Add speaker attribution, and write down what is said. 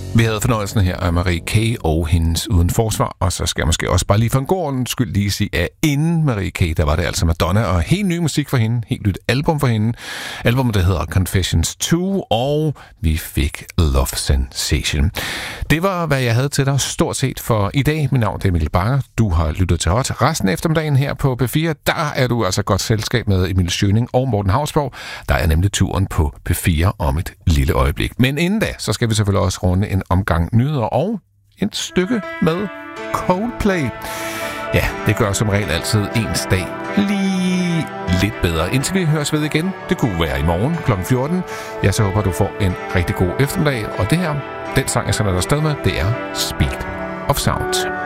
Speaker 1: Vi havde fornøjelsen her af Marie K. og hendes Uden Forsvar, og så skal jeg måske også bare lige for en god ordens skyld lige sige, at inden Marie K., der var det altså Madonna, og helt ny musik for hende, helt nyt album for hende. Albumet, der hedder Confessions 2, og vi fik Love Sensation. Det var, hvad jeg havde til dig stort set for i dag. Mit navn er Emil Banger. Du har lyttet til Hot. Resten af eftermiddagen her på P4, der er du altså godt selskab med Emil Schøning og Morten Hausborg. Der er nemlig turen på P4 om et lille øjeblik. Men inden da, så skal vi selvfølgelig også runde en omgang nyheder og et stykke med Coldplay. Ja, det gør som regel altid ens dag lige lidt bedre. Indtil vi høres ved igen, det kunne være i morgen kl. 14. Jeg så håber, du får en rigtig god eftermiddag. Og det her, den sang, jeg sender dig afsted med, det er Speed of Sound.